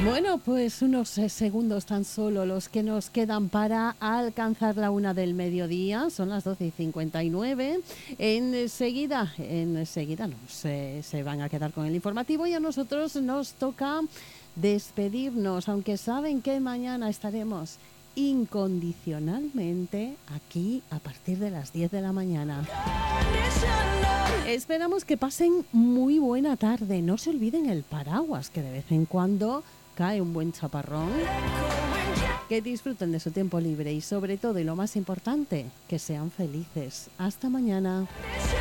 Bueno, pues unos segundos tan solo los que nos quedan para alcanzar la 1 del mediodía. Son las 12:59. Enseguida se van a quedar con el informativo y a nosotros nos toca despedirnos, aunque saben que mañana estaremos incondicionalmente aquí a partir de las 10 de la mañana. Esperamos que pasen muy buena tarde. No se olviden el paraguas, que de vez en cuando cae un buen chaparrón. Que disfruten de su tiempo libre y sobre todo, y lo más importante, que sean felices. Hasta mañana.